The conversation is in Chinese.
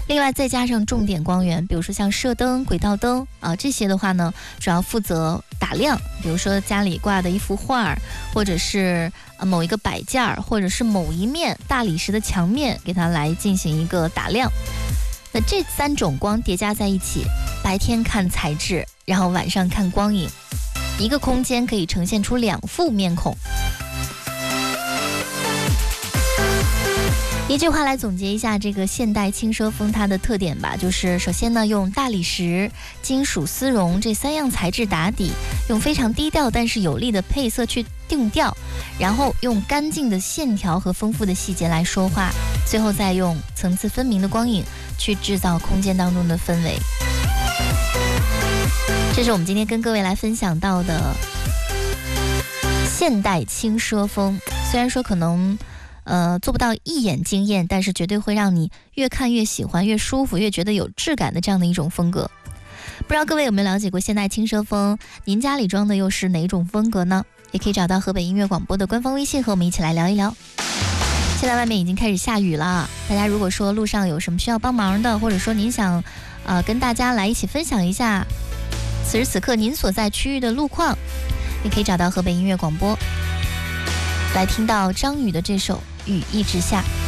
另外再加上重点光源，比如说像射灯、轨道灯啊，这些的话呢，主要负责打亮，比如说家里挂的一幅画，或者是某一个摆件，或者是某一面大理石的墙面，给它来进行一个打亮。那这3种光叠加在一起，白天看材质，然后晚上看光影，一个空间可以呈现出2副面孔。一句话来总结一下这个现代轻奢风它的特点吧，就是首先呢，用大理石、金属丝绒这3样材质打底，用非常低调但是有力的配色去定调，然后用干净的线条和丰富的细节来说话，最后再用层次分明的光影去制造空间当中的氛围。这是我们今天跟各位来分享到的现代轻奢风，虽然说可能做不到一眼惊艳，但是绝对会让你越看越喜欢，越舒服，越觉得有质感的这样的一种风格。不知道各位有没有了解过现代轻奢风，您家里装的又是哪种风格呢？也可以找到河北音乐广播的官方微信和我们一起来聊一聊。现在外面已经开始下雨了，大家如果说路上有什么需要帮忙的，或者说您想跟大家来一起分享一下此时此刻您所在区域的路况，也可以找到河北音乐广播来听到张宇的这首《雨一直下》。